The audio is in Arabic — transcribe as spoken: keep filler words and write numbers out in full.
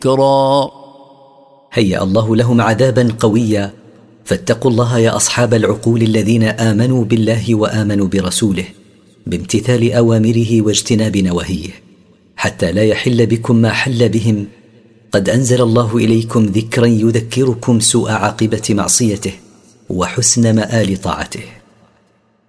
ذكرا. هيأ الله لهم عذابا قويا، فاتقوا الله يا أصحاب العقول الذين آمنوا بالله وآمنوا برسوله بامتثال أوامره واجتناب نواهيه، حتى لا يحل بكم ما حل بهم. قد أنزل الله إليكم ذكرا يذكركم سوء عاقبة معصيته وحسن مآل طاعته.